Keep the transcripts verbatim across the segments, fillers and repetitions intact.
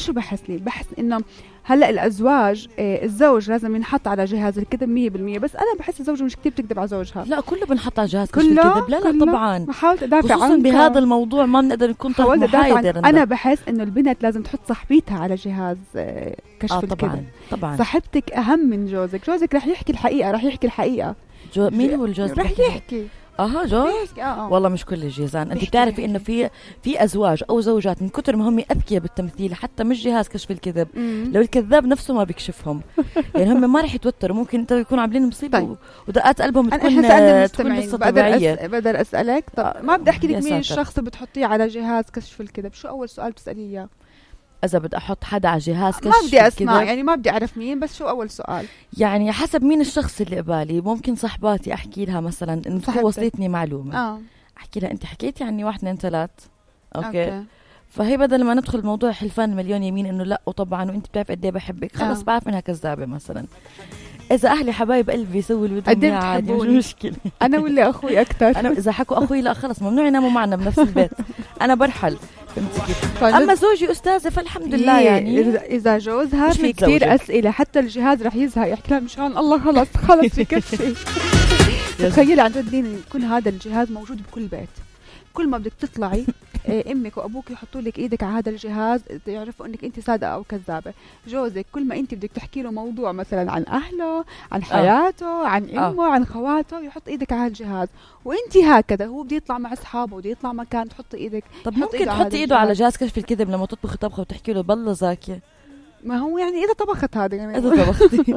شو بحس لي؟ بحس إنه هلأ الأزواج آه الزوج لازم ينحط على جهاز الكذب مية بالمية، بس أنا بحس الزوجة مش كتير بتكذب على زوجها. لا كله بنحط على جهاز كشف الكذب. لا لا طبعا حاولت أدافع عنك خصوصا بهذا الموضوع، ما بنقدر نكون طرف محايد. أنا بحس إنه البنت لازم تحط صاحبتها على جهاز آه كشف آه الكذب. طبعا طبعا صاحبتك أهم من جوزك. جوزك رح يحكي الحقيقة، رح يحكي الحقيقة. جو مين هو الجوز؟ رح يحكي اها جوز. آه. والله مش كل الجيزان. انت بتعرفي انه في في ازواج او زوجات من كتر ما هم اذكياء بالتمثيل حتى مش جهاز كشف الكذب، مم. لو الكذاب نفسه ما بيكشفهم يعني هم ما رح يتوتروا، ممكن انت يكون عاملين مصيبه. طيب. ودقات قلبهم تكون تكون لسه طبيعيه. أس... بقدر اسالك؟ طب آه. ما بدي احكي لك مين الشخص اللي بتحطيه على جهاز كشف الكذب، شو اول سؤال بتساليه اياه؟ اذا بدي احط حدا على جهاز كشف ما بدي اسمع الكذب يعني ما بدي اعرف مين، بس شو اول سؤال؟ يعني حسب مين الشخص اللي قبالي. ممكن صاحباتي احكي لها مثلا انه تكون وصلتني معلومه، اه احكي لها انت حكيتي عني واحد اثنين ثلاث. أوكي. اوكي فهي بدل ما ندخل موضوع حلفان مليون يمين انه لا وطبعا وانت بتعرف قد ايه بحبك، خلص آه. بعرف انها كذابه مثلا. اذا اهلي حبايب قلبي يسوي اللي بدهم اياه عادي مش مشكله. انا ولا اخوي اكثر. انا اذا حكوا اخوي لا خلص ممنوع يناموا معنا بنفس البيت، انا برحل. فهمتي كيف؟ اما زوجي استاذه فالحمد لله. يعني اذا جوزها في كثير اسئله حتى الجهاز رح يزهق يحكي لها مشان الله خلص خلص بكفي. تخيلي عن جد يكون هذا الجهاز موجود بكل بيت، كل ما بدك تطلعي امك وابوك يحطوا لك ايدك على هذا الجهاز يعرفوا انك انت صادقه او كذابه. جوزك كل ما انت بدك تحكي له موضوع مثلا عن اهله، عن حياته، آه. عن امه، آه. عن خواته، يحط ايدك على الجهاز. وانت هكذا هو بده يطلع مع اصحابه، بده يطلع مكان تحطي ايدك. طب ممكن تحطي ايده على جهاز كشف الكذب لما تطبخي طبخه وتحكي له بالله زاكيه. ما هو يعني إذا طبخت هذا يعني إذا طبختي.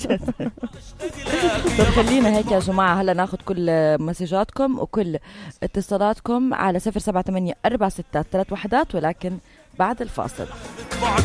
طب خلينا هيك يا جماعة هلا ناخد كل مسجاتكم وكل اتصالاتكم على صفر سبعة ثمانية أربعة ستة ثلاث وحدات، ولكن بعد الفاصل.